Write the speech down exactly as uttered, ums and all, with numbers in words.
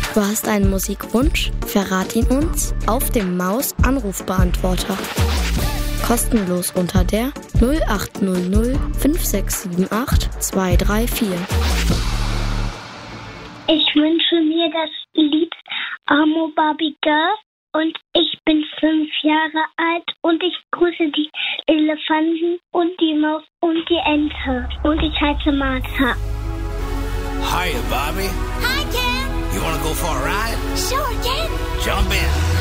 Du hast einen Musikwunsch? Verrat ihn uns auf dem Maus-Anrufbeantworter. Kostenlos unter der null acht null null fünf sechs sieben acht zwei drei vier. Ich wünsche mir das Lied Amo Barbie Girl und ich bin fünf Jahre alt und ich grüße die Elefanten und die Maus und die Ente und ich heiße Martha. Hiya, Bobby. Hi, Ken. You wanna go for a ride? Sure, Ken. Jump in.